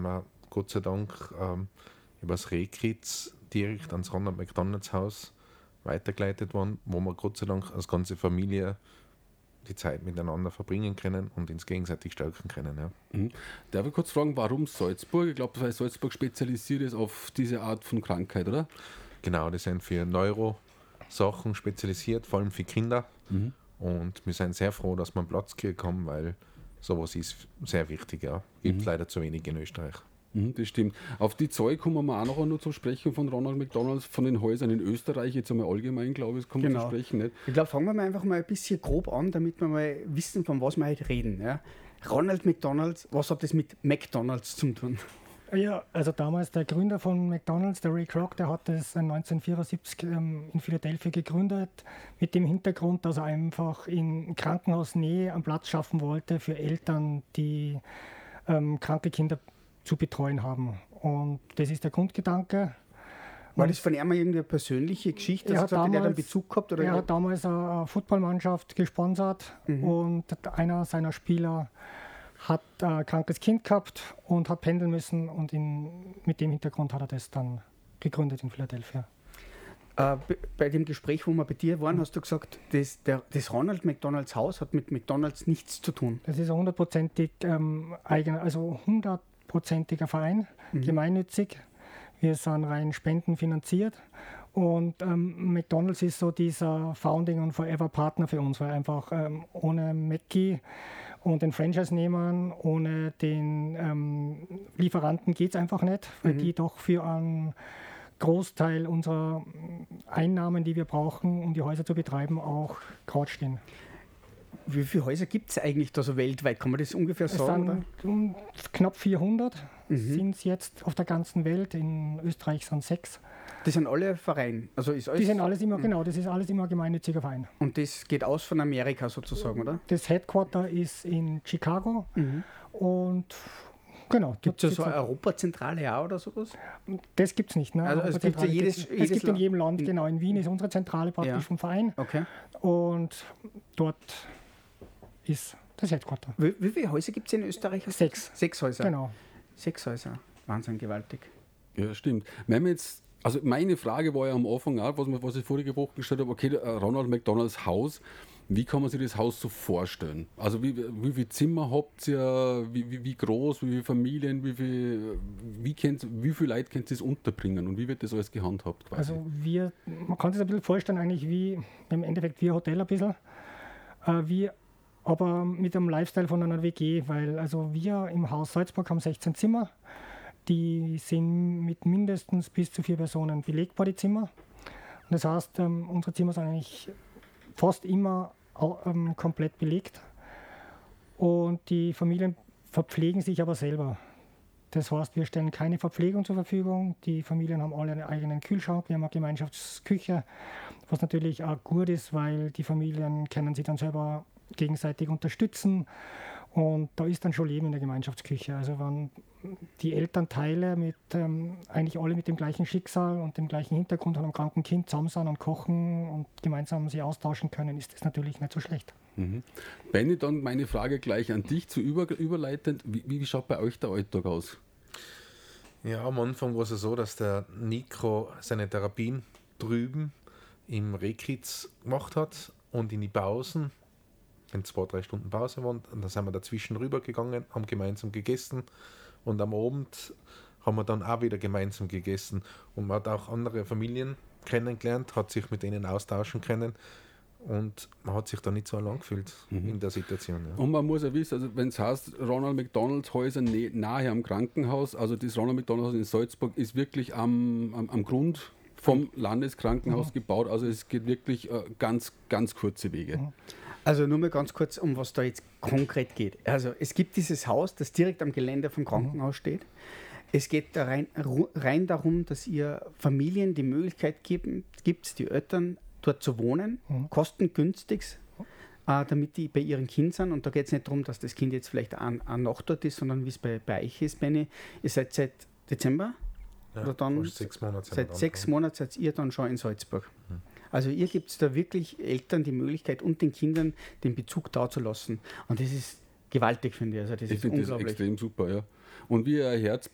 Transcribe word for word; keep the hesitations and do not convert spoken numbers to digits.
wir Gott sei Dank ähm, über das Rehkritz direkt ans Ronald McDonalds Haus weitergeleitet worden, wo wir Gott sei Dank als ganze Familie die Zeit miteinander verbringen können und uns gegenseitig stärken können. Ja. Mhm. Darf ich kurz fragen, warum Salzburg? Ich glaube, weil Salzburg spezialisiert ist auf diese Art von Krankheit, oder? Genau, die sind für Neuro-Sachen spezialisiert, vor allem für Kinder. Mhm. Und wir sind sehr froh, dass wir einen Platz gekriegt haben, weil sowas ist sehr wichtig. Ja. Gibt mhm. leider zu wenig in Österreich. Mhm, das stimmt. Auf die Zahl kommen wir auch noch, noch zu sprechen von Ronald McDonalds, von den Häusern in Österreich, jetzt einmal allgemein, glaube ich, kommen wir genau. zu sprechen. Nicht? Ich glaube, fangen wir mal einfach mal ein bisschen grob an, damit wir mal wissen, von was wir heute reden. Ja. Ronald McDonalds, was hat das mit McDonalds zu tun? Ja, also damals der Gründer von McDonalds, der Ray Kroc, der hat das neunzehnhundertvierundsiebzig ähm, in Philadelphia gegründet, mit dem Hintergrund, dass er einfach in Krankenhausnähe einen Platz schaffen wollte für Eltern, die ähm, kranke Kinder zu betreuen haben. Und das ist der Grundgedanke. War das von ihm irgendwie eine persönliche Geschichte? Also hat er einen Bezug gehabt? Oder er hat damals eine Footballmannschaft gesponsert mhm. und einer seiner Spieler hat ein krankes Kind gehabt und hat pendeln müssen und in, mit dem Hintergrund hat er das dann gegründet in Philadelphia. Äh, bei dem Gespräch, wo wir bei dir waren, hast du gesagt, das, der, das Ronald McDonalds Haus hat mit McDonalds nichts zu tun. Das ist ein hundertprozentig ähm, eigener, also hundertprozentiger Verein, mhm. gemeinnützig. Wir sind rein spendenfinanziert und ähm, McDonalds ist so dieser Founding- und Forever-Partner für uns, weil einfach ähm, ohne Mackie und den Franchise-Nehmern, ohne den ähm, Lieferanten geht es einfach nicht, weil mhm. die doch für einen Großteil unserer Einnahmen, die wir brauchen, um die Häuser zu betreiben, auch gerade stehen. Wie viele Häuser gibt es eigentlich da so weltweit? Kann man das ungefähr es sagen? Sind knapp vierhundert mhm. sind es jetzt auf der ganzen Welt. In Österreich sind sechs. Das sind alle Vereine? Also ist alles, Die sind alles immer, genau, das ist alles immer gemeinnütziger Verein. Und das geht aus von Amerika sozusagen, oder? Das Headquarter ist in Chicago mhm. und genau. Gibt es ja so eine Europazentrale auch oder sowas? Das gibt es nicht. Ne? Also es gibt ja jedes, jedes Es gibt in jedem Land, in, genau. In Wien ist unsere Zentrale praktisch ja. vom Verein. Okay. Und dort ist das Headquarter. Wie, wie viele Häuser gibt es in Österreich? Sechs. Sechs Häuser? Genau. Sechs Häuser. Wahnsinn, gewaltig. Ja, stimmt. Wenn wir jetzt, also meine Frage war ja am Anfang auch, was, was ich vorige Woche gestellt habe, okay, Ronald McDonalds Haus, wie kann man sich das Haus so vorstellen? Also wie, wie viele Zimmer habt ihr, wie, wie, wie groß, wie viele Familien, wie viel, wie, könnt, wie viele Leute könnt ihr das unterbringen und wie wird das alles gehandhabt quasi? Also wir, man kann sich ein bisschen vorstellen eigentlich wie, im Endeffekt wie ein Hotel ein bisschen, äh, wie, aber mit einem Lifestyle von einer W G, weil also wir im Haus Salzburg haben sechzehn Zimmer, die sind mit mindestens bis zu vier Personen belegbar, die Zimmer. Und das heißt, ähm, unsere Zimmer sind eigentlich fast immer ähm, komplett belegt und die Familien verpflegen sich aber selber. Das heißt, wir stellen keine Verpflegung zur Verfügung, die Familien haben alle einen eigenen Kühlschrank, wir haben eine Gemeinschaftsküche, was natürlich auch gut ist, weil die Familien können sich dann selber gegenseitig unterstützen und da ist dann schon Leben in der Gemeinschaftsküche. Also wenn die Elternteile mit ähm, eigentlich alle mit dem gleichen Schicksal und dem gleichen Hintergrund an einem kranken Kind zusammen sind und kochen und gemeinsam sich austauschen können, ist das natürlich nicht so schlecht. Mhm. Benni, dann meine Frage gleich an dich zu über, überleitend. Wie, wie schaut bei euch der Alltag aus? Ja, am Anfang war es so, dass der Nico seine Therapien drüben im Rehkritz gemacht hat und in die Pausen, wenn zwei, drei Stunden Pause waren, und dann sind wir dazwischen rübergegangen, haben gemeinsam gegessen und am Abend haben wir dann auch wieder gemeinsam gegessen und man hat auch andere Familien kennengelernt, hat sich mit denen austauschen können und man hat sich da nicht so allein gefühlt mhm. in der Situation. Ja. Und man muss ja wissen, also wenn es heißt, Ronald McDonalds Häuser nahe am Krankenhaus, also das Ronald McDonalds Haus in Salzburg ist wirklich am, am, am Grund vom Landeskrankenhaus mhm. gebaut, also es geht wirklich äh, ganz, ganz kurze Wege. Mhm. Also nur mal ganz kurz, um was da jetzt konkret geht. Also es gibt dieses Haus, das direkt am Gelände vom Krankenhaus steht. Es geht da rein, rein darum, dass ihr Familien die Möglichkeit geben, gibt, die Eltern dort zu wohnen, mhm. kostengünstig, äh, damit die bei ihren Kindern sind. Und da geht es nicht darum, dass das Kind jetzt vielleicht eine Nacht dort ist, sondern wie es bei, bei euch ist, Benni, ihr seid seit Dezember? Ja, oder dann sechs Monate seit sechs Monaten seid ihr dann schon in Salzburg. Mhm. Also ihr gibt da wirklich Eltern die Möglichkeit und den Kindern den Bezug da zu lassen. Und das ist gewaltig, finde ich. Also das ich ist finde das unglaublich. extrem super, ja. Und wie ihr hört,